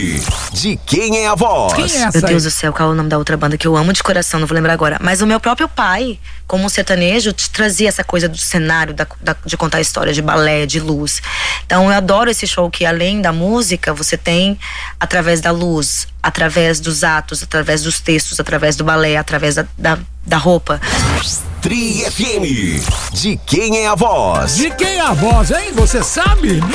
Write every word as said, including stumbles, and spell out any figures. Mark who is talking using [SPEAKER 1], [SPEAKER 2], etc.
[SPEAKER 1] De quem é a voz?
[SPEAKER 2] Quem é essa
[SPEAKER 3] Meu Deus
[SPEAKER 2] aí?
[SPEAKER 3] do céu, qual é o nome da outra banda que eu amo de coração, não vou lembrar agora. Mas o meu próprio pai, como um sertanejo, te trazia essa coisa do cenário, da, da, de contar a história, de balé, de luz. Então eu adoro esse show que além da música, você tem através da luz, através dos atos, através dos textos, através do balé, através da, da, da roupa.
[SPEAKER 1] Tri F M. De quem é a voz?
[SPEAKER 2] De quem é a voz, hein? Você sabe?